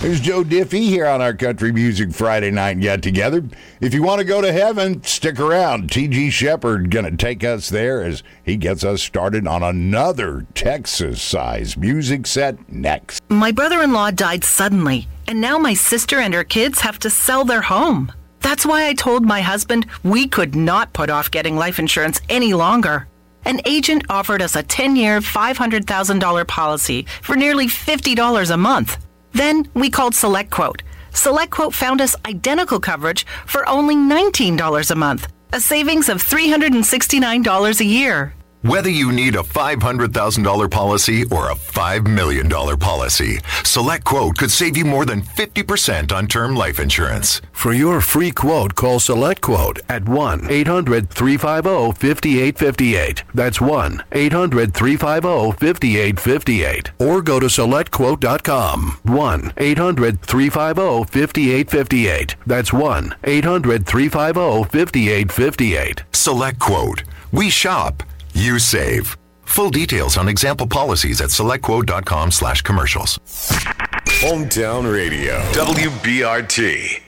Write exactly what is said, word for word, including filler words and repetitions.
There's Joe Diffie here on our Country Music Friday Night Get Together. If you want to go to heaven, stick around. T G Shepherd going to take us there as he gets us started on another Texas-sized music set next. My brother-in-law died suddenly, and now my sister and her kids have to sell their home. That's why I told my husband we could not put off getting life insurance any longer. An agent offered us a ten-year, five hundred thousand dollars policy for nearly fifty dollars a month. Then we called SelectQuote. SelectQuote found us identical coverage for only nineteen dollars a month, a savings of three hundred sixty-nine dollars a year. Whether you need a five hundred thousand dollars policy or a five million dollars policy, SelectQuote could save you more than fifty percent on term life insurance. For your free quote, call SelectQuote at one eight hundred three five zero five eight five eight. That's one eight hundred three five zero five eight five eight. Or go to select quote dot com. one eight hundred three five zero five eight five eight. That's one eight hundred three five zero five eight five eight. SelectQuote. We shop. You save. Full details on example policies at selectquote.com slash commercials. Hometown Radio. W B R T.